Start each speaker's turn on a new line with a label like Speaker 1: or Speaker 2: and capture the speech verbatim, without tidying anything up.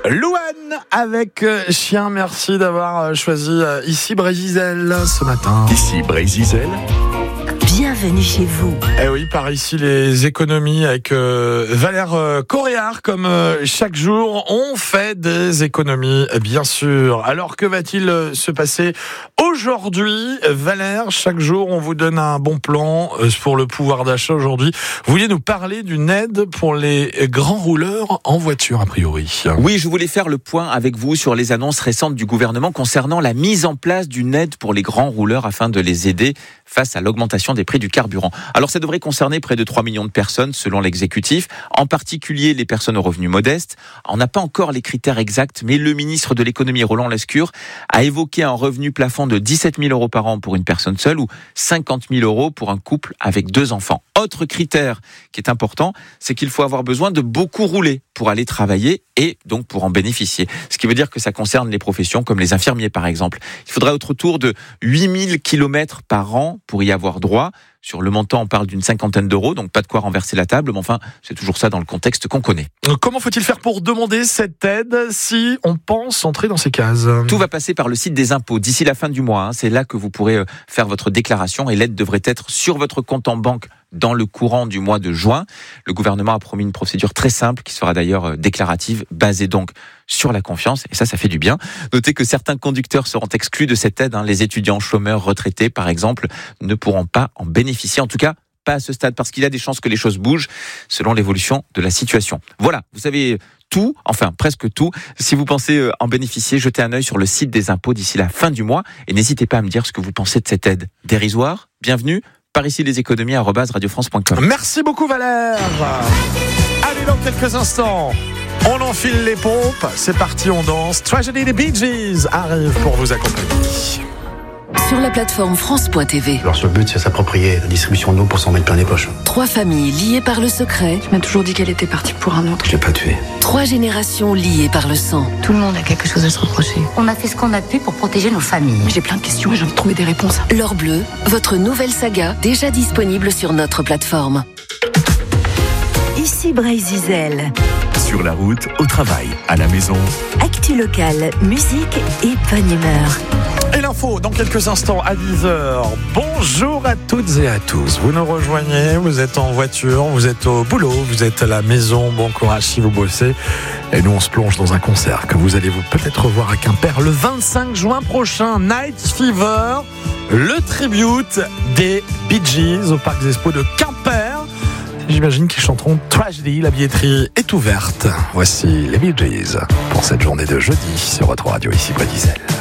Speaker 1: Louane avec Chien, merci d'avoir choisi Ici Brésil ce matin.
Speaker 2: Ici Brésil.
Speaker 3: Bienvenue chez vous.
Speaker 1: Eh oui, par ici les économies avec euh, Valère euh, Coréard, comme euh, chaque jour, on fait des économies, bien sûr. Alors que va-t-il euh, se passer aujourd'hui, Valère? Chaque jour, on vous donne un bon plan euh, pour le pouvoir d'achat aujourd'hui. Vous vouliez nous parler d'une aide pour les grands rouleurs en voiture, a priori.
Speaker 4: Oui, je voulais faire le point avec vous sur les annonces récentes du gouvernement concernant la mise en place d'une aide pour les grands rouleurs afin de les aider face à l'augmentation des prix du carburant. Alors ça devrait concerner près de trois millions de personnes selon l'exécutif, en particulier les personnes aux revenus modestes. On n'a pas encore les critères exacts, mais le ministre de l'économie Roland Lescure a évoqué un revenu plafond de dix-sept mille euros par an pour une personne seule ou cinquante mille euros pour un couple avec deux enfants. Autre critère qui est important, c'est qu'il faut avoir besoin de beaucoup rouler pour aller travailler et donc pour en bénéficier. Ce qui veut dire que ça concerne les professions comme les infirmiers par exemple. Il faudrait autour de huit mille kilomètres par an pour y avoir droit. Sur le montant, on parle d'une cinquantaine d'euros, donc pas de quoi renverser la table, mais enfin, c'est toujours ça dans le contexte qu'on connaît.
Speaker 1: Comment faut-il faire pour demander cette aide si on pense entrer dans ces cases?
Speaker 4: Tout va passer par le site des impôts d'ici la fin du mois. Hein. C'est là que vous pourrez faire votre déclaration et l'aide devrait être sur votre compte en banque dans le courant du mois de juin. Le gouvernement a promis une procédure très simple qui sera d'ailleurs déclarative, basée donc sur la confiance, et ça, ça fait du bien. Notez que certains conducteurs seront exclus de cette aide. Hein. Les étudiants, chômeurs, retraités, par exemple, ne pourront pas en bénéficier. En tout cas, pas à ce stade, parce qu'il y a des chances que les choses bougent selon l'évolution de la situation. Voilà, vous savez tout, enfin presque tout. Si vous pensez en bénéficier, jetez un œil sur le site des impôts d'ici la fin du mois, et n'hésitez pas à me dire ce que vous pensez de cette aide. Dérisoire, bienvenue, par ici les économies, arobase radio france point com.
Speaker 1: Merci beaucoup Valère. Allez, dans quelques instants, on enfile les pompes, c'est parti, on danse. Tragedy des Bee Gees arrive pour vous accompagner.
Speaker 3: Sur la plateforme France point T V.
Speaker 5: Alors, le but, c'est s'approprier la distribution de l'eau pour s'en mettre plein les poches.
Speaker 3: Trois familles liées par le secret.
Speaker 6: Tu m'as toujours dit qu'elle était partie pour un autre.
Speaker 5: Je l'ai pas tuée.
Speaker 3: Trois générations liées par le sang.
Speaker 6: Tout le monde a quelque chose à se reprocher.
Speaker 7: On a fait ce qu'on a pu pour protéger nos familles.
Speaker 6: Mais j'ai plein de questions et j'ai envie de trouver des réponses.
Speaker 3: L'Or Bleu, votre nouvelle saga, déjà disponible sur notre plateforme. Ici Brésil.
Speaker 2: Sur la route, au travail, à la maison.
Speaker 3: Actu locale, musique et bonne humeur.
Speaker 1: Et l'info dans quelques instants à dix heures. Bonjour à toutes et à tous. Vous nous rejoignez, vous êtes en voiture, vous êtes au boulot, vous êtes à la maison. Bon courage si vous bossez. Et nous, on se plonge dans un concert que vous allez vous peut-être voir à Quimper le vingt-cinq juin prochain. Night Fever, le tribute des Bee Gees au Parc des Expos de Quimper. J'imagine qu'ils chanteront Tragedy. La billetterie est ouverte. Voici les Bee Gees pour cette journée de jeudi sur votre radio Ici Brésil.